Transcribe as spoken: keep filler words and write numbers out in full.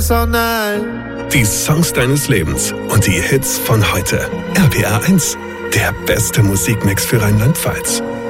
this all night. Die Songs deines Lebens und die Hits von heute. R P R eins, der beste Musikmix für Rheinland-Pfalz.